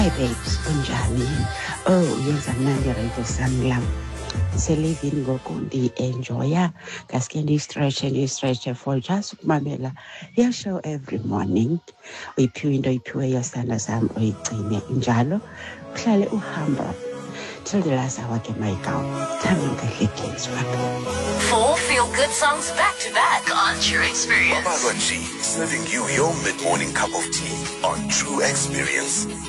Hi babes, unjani? Oh, yenza mnandi radio sami lam. Selivini ngoku ndi-enjoya ngaske ndistretche for just ukumamela your show every morning. Uyiphiwe into oyiphiweyo sithanda sam uyigcine njalo uhlale uhamba till the last hour ke my girl. Thambi kahle please wakho. 4 feel-good songs back-to-back on True Experience. Mama Ranji, serving you your mid-morning cup of tea on True Experience.